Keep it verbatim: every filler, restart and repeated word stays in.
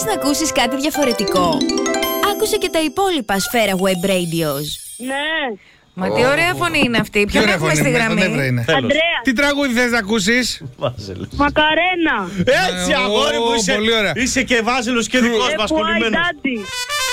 Θέλεις να ακούσεις κάτι διαφορετικό? Άκουσε και τα υπόλοιπα Σφαίρα Web Radios. Ναι. Μα τι ωραία φωνή είναι αυτή. Ποιον έχουμε στη γραμμή? Αντρέα. Τι τραγούδι θες να ακούσεις? Μακαρένα. Έτσι, Ε, αγόρι μου, ω, είσαι, πολύ ωραία. είσαι και Βάζελος και δικός μας κολλημένος.